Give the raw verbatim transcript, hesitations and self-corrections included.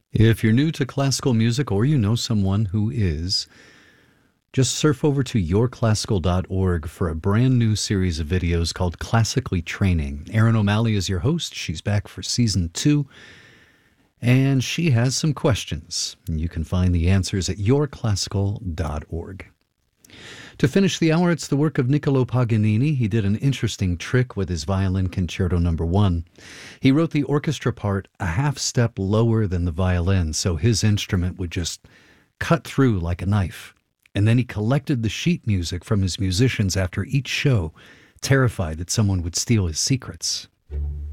If you're new to classical music or you know someone who is, just surf over to your classical dot org for a brand new series of videos called Classically Training. Erin O'Malley is your host. She's back for season two, and she has some questions. You can find the answers at your classical dot org. To finish the hour, it's the work of Niccolo Paganini. He did an interesting trick with his violin concerto number one. He wrote the orchestra part a half step lower than the violin, so his instrument would just cut through like a knife. And then he collected the sheet music from his musicians after each show, terrified that someone would steal his secrets.